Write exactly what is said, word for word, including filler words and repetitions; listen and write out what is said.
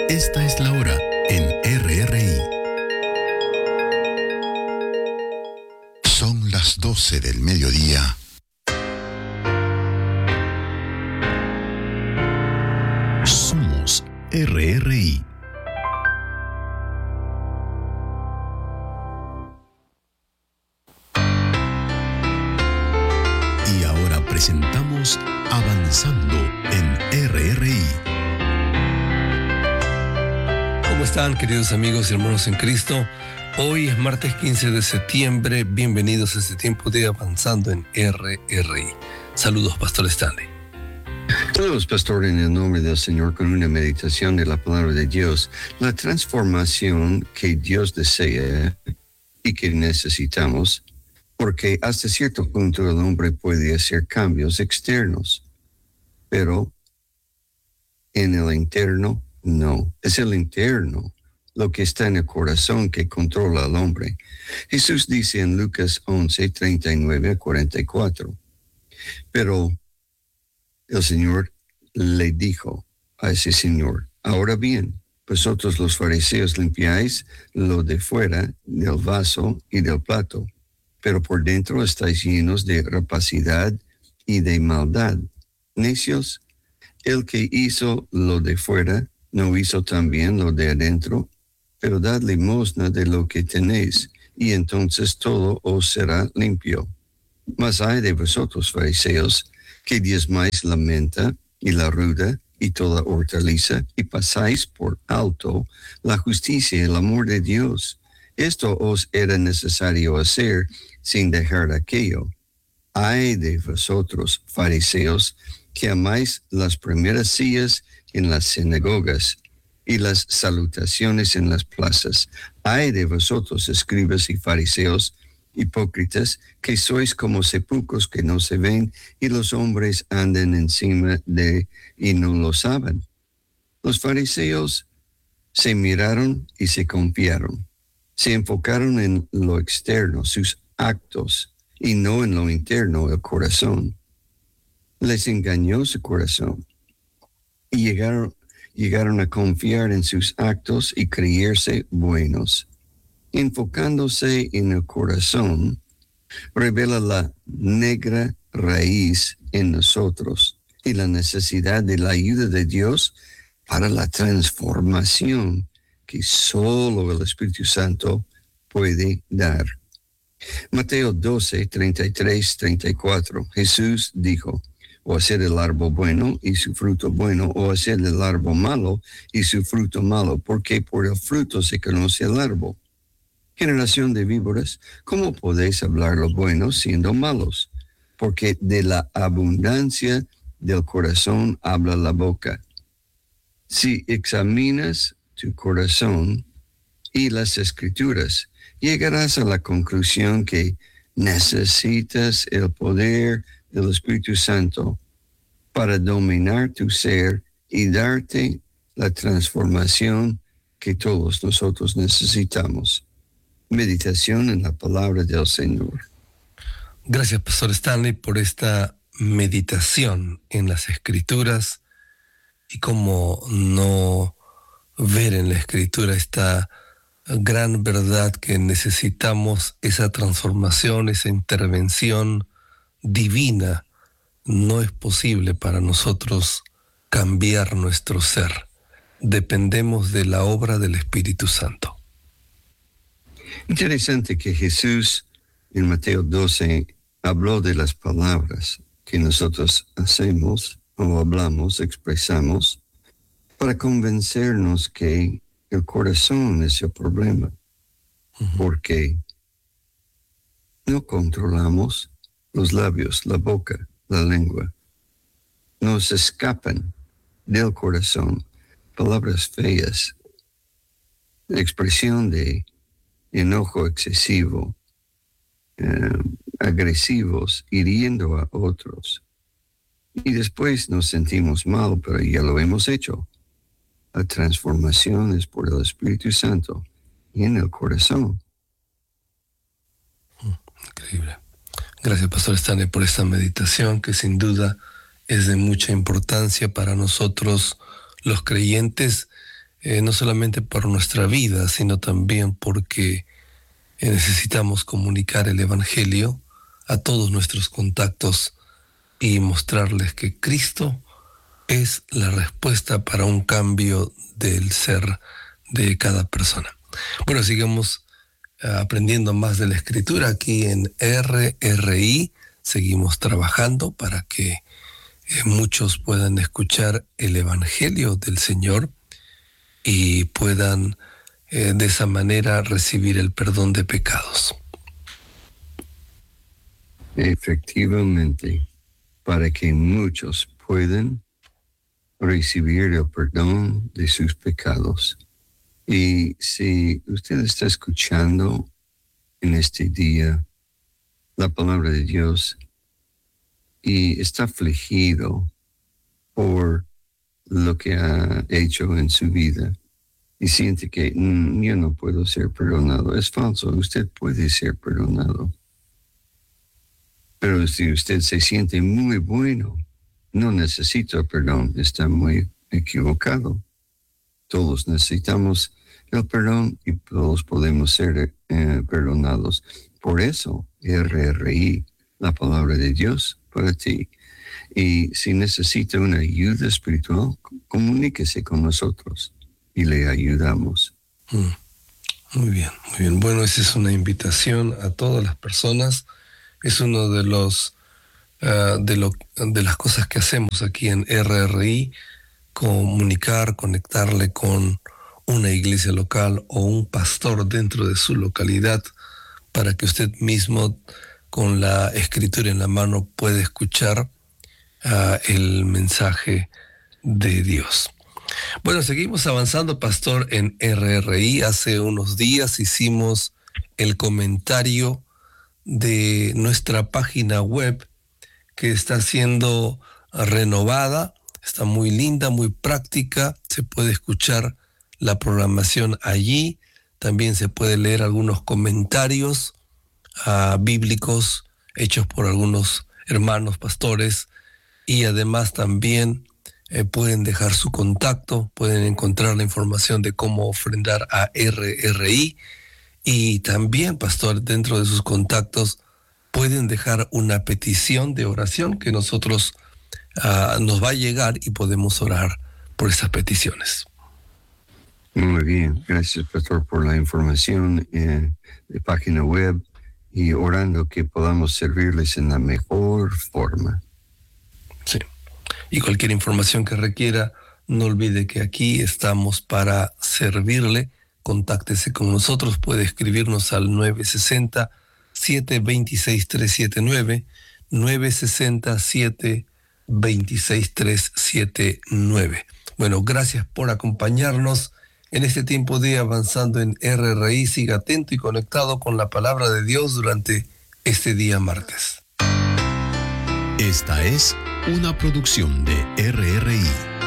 Esta es la hora en R R I. Son las doce del mediodía. Somos R R I. Y ahora presentamos Avanzando en R R I. ¿Cómo están, queridos amigos y hermanos en Cristo? Hoy es martes quince de septiembre. Bienvenidos a este tiempo de Avanzando en R R I. Saludos, Pastor Stanley. Saludos, Pastor, en el nombre del Señor, con una meditación de la palabra de Dios. La transformación que Dios desea y que necesitamos, porque hasta cierto punto el hombre puede hacer cambios externos, pero en el interno, no. Es el interno, lo que está en el corazón, que controla al hombre. Jesús dice en Lucas once, treinta y nueve a cuarenta y cuatro. Pero el Señor le dijo a ese señor: ahora bien, vosotros los fariseos limpiáis lo de fuera del vaso y del plato, pero por dentro estáis llenos de rapacidad y de maldad. Necios, el que hizo lo de fuera, ¿no hizo también lo de adentro? Pero dad limosna de lo que tenéis, y entonces todo os será limpio. Mas ay de vosotros, fariseos, que diezmáis la menta y la ruda y toda hortaliza, y pasáis por alto la justicia y el amor de Dios. Esto os era necesario hacer sin dejar aquello. Ay de vosotros, fariseos, que amáis las primeras sillas en las sinagogas y las salutaciones en las plazas. Ay de vosotros, escribas y fariseos, hipócritas, que sois como sepulcros que no se ven, y los hombres andan encima de y no lo saben. Los fariseos se miraron y se confiaron. Se enfocaron en lo externo, sus actos, y no en lo interno, el corazón. Les engañó su corazón y llegaron, llegaron a confiar en sus actos y creerse buenos. Enfocándose en el corazón, revela la negra raíz en nosotros y la necesidad de la ayuda de Dios para la transformación que solo el Espíritu Santo puede dar. Mateo doce, treinta y tres, treinta y cuatro. Jesús dijo: o hacer el árbol bueno y su fruto bueno, o hacer el árbol malo y su fruto malo, porque por el fruto se conoce el árbol. Generación de víboras, ¿cómo podéis hablar lo bueno siendo malos? Porque de la abundancia del corazón habla la boca. Si examinas tu corazón y las Escrituras, llegarás a la conclusión que necesitas el poder del Espíritu Santo para dominar tu ser y darte la transformación que todos nosotros necesitamos. Meditación en la palabra del Señor. Gracias, Pastor Stanley, por esta meditación en las Escrituras y cómo no ver en la Escritura esta gran verdad que necesitamos, esa transformación, esa intervención divina. No es posible para nosotros cambiar nuestro ser. Dependemos de la obra del Espíritu Santo. Interesante que Jesús en Mateo doce habló de las palabras que nosotros hacemos o hablamos, expresamos, para convencernos que el corazón es el problema, uh-huh. Porque no controlamos los labios, la boca, la lengua. Nos escapan del corazón palabras feas, expresión de enojo excesivo, eh, agresivos, hiriendo a otros. Y después nos sentimos mal, pero ya lo hemos hecho. La transformación es por el Espíritu Santo en el corazón. Increíble. Gracias, Pastor Stanley, por esta meditación que sin duda es de mucha importancia para nosotros los creyentes eh, no solamente por nuestra vida, sino también porque eh, necesitamos comunicar el Evangelio a todos nuestros contactos y mostrarles que Cristo es la respuesta para un cambio del ser de cada persona. Bueno, sigamos uh, aprendiendo más de la Escritura aquí en R R I. Seguimos trabajando para que eh, muchos puedan escuchar el Evangelio del Señor y puedan eh, de esa manera recibir el perdón de pecados. Efectivamente, para que muchos puedan recibir el perdón de sus pecados. Y si usted está escuchando en este día la palabra de Dios y está afligido por lo que ha hecho en su vida y siente que mm, yo no puedo ser perdonado, es falso, usted puede ser perdonado. Pero si usted se siente muy bueno, no necesita perdón, está muy equivocado. Todos necesitamos el perdón y todos podemos ser eh, perdonados. Por eso, R R I, la palabra de Dios para ti. Y si necesita una ayuda espiritual, comuníquese con nosotros y le ayudamos. Mm, muy bien, muy bien. Bueno, esa es una invitación a todas las personas. Es uno de los uh, de lo de las cosas que hacemos aquí en R R I, comunicar, conectarle con una iglesia local o un pastor dentro de su localidad para que usted mismo con la escritura en la mano pueda escuchar uh, el mensaje de Dios. Bueno, seguimos avanzando, pastor, en R R I. Hace unos días hicimos el comentario de nuestra página web que está siendo renovada, está muy linda, muy práctica, se puede escuchar la programación allí, también se puede leer algunos comentarios uh, bíblicos hechos por algunos hermanos pastores y además también eh, pueden dejar su contacto, pueden encontrar la información de cómo ofrendar a R R I. Y también, pastor, dentro de sus contactos pueden dejar una petición de oración que nosotros uh, nos va a llegar y podemos orar por esas peticiones. Muy bien, gracias, pastor, por la información eh, de página web y orando que podamos servirles en la mejor forma. Sí, y cualquier información que requiera, no olvide que aquí estamos para servirle. Contáctese con nosotros, puede escribirnos al nueve seis cero, siete dos seis, tres siete nueve, nueve seis cero, siete dos seis, tres siete nueve. Bueno, gracias por acompañarnos en este tiempo de Avanzando en R R I. Siga atento y conectado con la palabra de Dios durante este día martes. Esta es una producción de R R I.